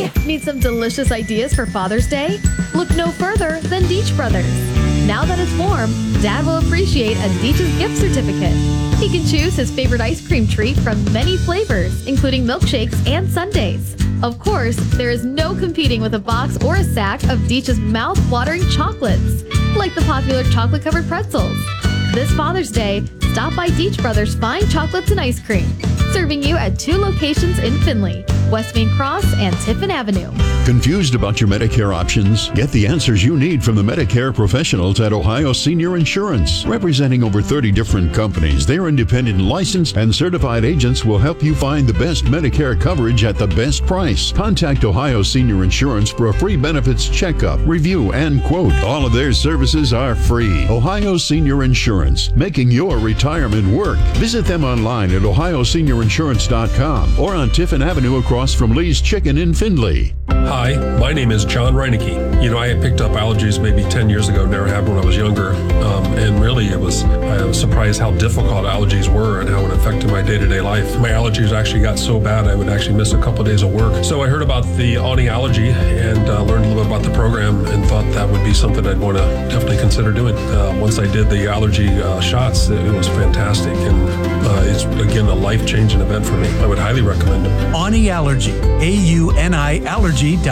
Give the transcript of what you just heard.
Hey, need some delicious ideas for Father's Day? Look no further than Deitch Brothers. Now that it's warm, Dad will appreciate a Deitch's gift certificate. He can choose his favorite ice cream treat from many flavors, including milkshakes and sundaes. Of course, there is no competing with a box or a sack of Deitch's mouth-watering chocolates, like the popular chocolate-covered pretzels. This Father's Day, stop by Deitch Brothers Fine Chocolates and Ice Cream, serving you at 2 locations in Findlay, West Main Cross and Tiffin Avenue. Confused about your Medicare options? Get the answers you need from the Medicare professionals at Ohio Senior Insurance. Representing over 30 different companies, their independent licensed and certified agents will help you find the best Medicare coverage at the best price. Contact Ohio Senior Insurance for a free benefits checkup, review, and quote. All of their services are free. Ohio Senior Insurance, making your retirement work. Visit them online at ohioseniorinsurance.com or on Tiffin Avenue across from Lee's Chicken in Findlay. Hi, my name is John Reinecke. You know, I had picked up allergies maybe 10 years ago, never had when I was younger. And really I was surprised how difficult allergies were and how it affected my day-to-day life. My allergies actually got so bad I would actually miss a couple of days of work. So I heard about the Ani Allergy and learned a little bit about the program and thought that would be something I'd want to definitely consider doing. Once I did the allergy shots, it was fantastic. And it's, again, a life-changing event for me. I would highly recommend it. Ani Allergy, AUNI Allergy.com.